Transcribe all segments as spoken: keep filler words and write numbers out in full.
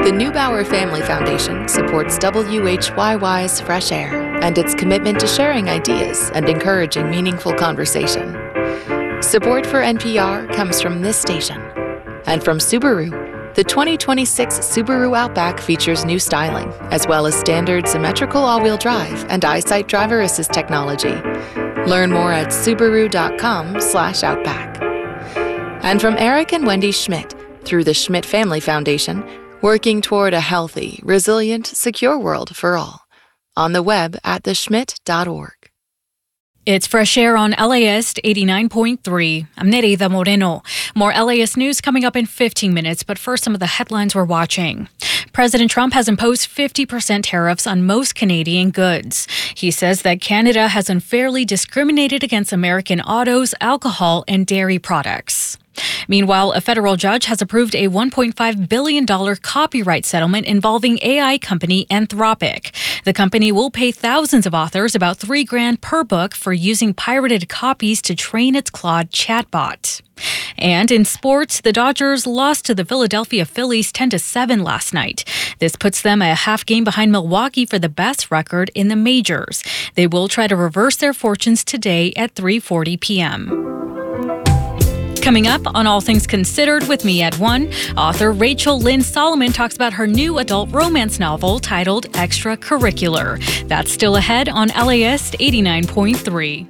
The Neubauer Family Foundation supports W H Y Y's Fresh Air and its commitment to sharing ideas and encouraging meaningful conversation. Support for N P R comes from this station. And from Subaru, the twenty twenty-six Subaru Outback features new styling, as well as standard symmetrical all-wheel drive and EyeSight driver assist technology. Learn more at subaru.com slash outback. And from Eric and Wendy Schmidt, through the Schmidt Family Foundation, working toward a healthy, resilient, secure world for all. On the web at the schmidt dot org. It's Fresh Air on L A S eighty-nine point three. I'm Nereida Moreno. More L A S news coming up in fifteen minutes, but first some of the headlines we're watching. President Trump has imposed fifty percent tariffs on most Canadian goods. He says that Canada has unfairly discriminated against American autos, alcohol, and dairy products. Meanwhile, a federal judge has approved a one point five billion dollars copyright settlement involving A I company Anthropic. The company will pay thousands of authors about three grand per book for using pirated copies to train its Claude chatbot. And in sports, the Dodgers lost to the Philadelphia Phillies ten to seven last night. This puts them a half game behind Milwaukee for the best record in the majors. They will try to reverse their fortunes today at three forty p.m. Coming up on All Things Considered with me at one, author Rachel Lynn Solomon talks about her new adult romance novel titled Extracurricular. That's still ahead on L A S eighty-nine point three.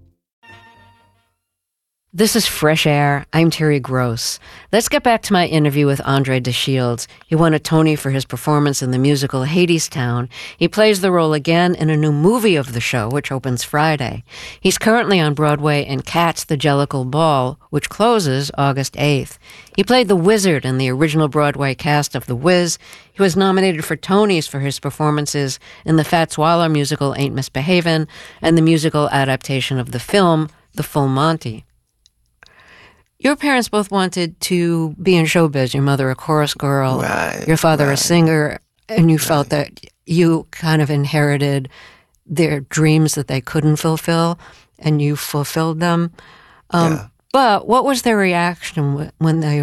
This is Fresh Air. I'm Terry Gross. Let's get back to my interview with Andre de Shields. He won a Tony for his performance in the musical Hadestown. He plays the role again in a new movie of the show, which opens Friday. He's currently on Broadway in Cats, the Jellicle Ball, which closes August eighth. He played the Wizard in the original Broadway cast of The Wiz. He was nominated for Tonys for his performances in the Fats Waller musical Ain't Misbehavin' and the musical adaptation of the film The Full Monty. Your parents both wanted to be in showbiz. Your mother a chorus girl, right, your father right. a singer, and you right. felt that you kind of inherited their dreams that they couldn't fulfill, and you fulfilled them. Um, yeah. But what was their reaction when they